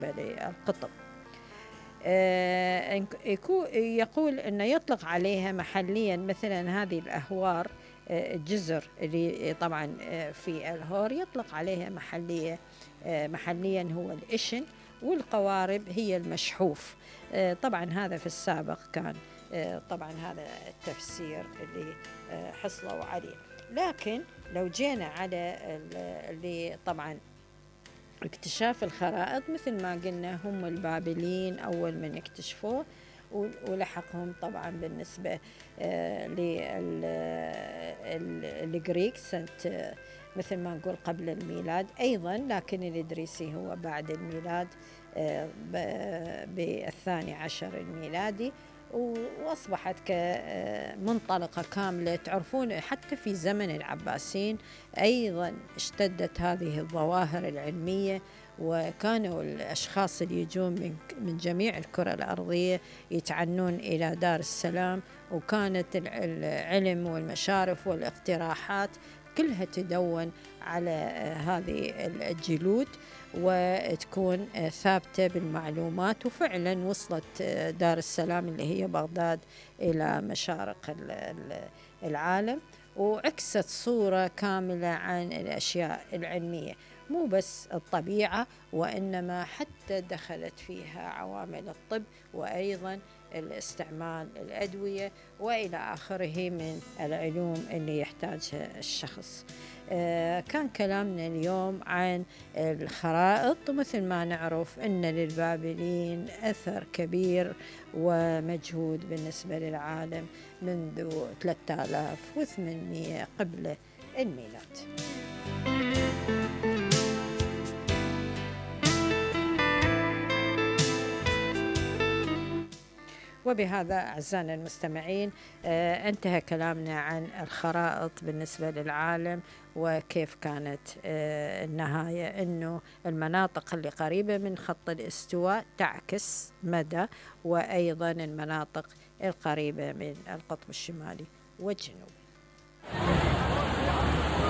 للقطب. يقول أنه يطلق عليها محليا مثلا هذه الأهوار، الجزر اللي طبعا في الهور يطلق عليها محليا هو الإشن، والقوارب هي المشحوف. طبعا هذا في السابق كان طبعا هذا التفسير اللي حصلوا عليه. لكن لو جينا على اللي طبعا اكتشاف الخرائط، مثل ما قلنا هم البابليين أول من اكتشفوه، ولحقهم طبعا بالنسبة للجريك سنة مثل ما نقول قبل الميلاد أيضا، لكن الإدريسي هو بعد الميلاد بالثاني عشر الميلادي. وأصبحت كمنطلقة كاملة. تعرفون حتى في زمن العباسيين أيضا اشتدت هذه الظواهر العلمية، وكانوا الأشخاص اللي يجون من جميع الكرة الأرضية يتعنون إلى دار السلام، وكانت العلم والمشارف والاقتراحات كلها تدون على هذه الجلود وتكون ثابتة بالمعلومات. وفعلا وصلت دار السلام اللي هي بغداد إلى مشارق العالم، وعكست صورة كاملة عن الأشياء العلمية، مو بس الطبيعة، وإنما حتى دخلت فيها عوامل الطب، وأيضا الاستعمال الأدوية وإلى آخره من العلوم اللي يحتاجها الشخص. كان كلامنا اليوم عن الخرائط، ومثل ما نعرف أن للبابليين أثر كبير ومجهود بالنسبة للعالم منذ 3800 قبل الميلاد. وبهذا أعزائنا المستمعين انتهى كلامنا عن الخرائط بالنسبة للعالم، وكيف كانت النهاية أنه المناطق اللي قريبة من خط الاستواء تعكس مدى، وأيضا المناطق القريبة من القطب الشمالي والجنوبي.